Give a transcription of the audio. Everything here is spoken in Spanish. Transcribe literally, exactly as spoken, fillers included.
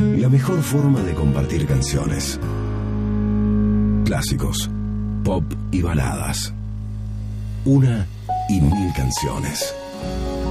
La mejor forma de compartir canciones. Clásicos, pop y baladas. Una y mil canciones.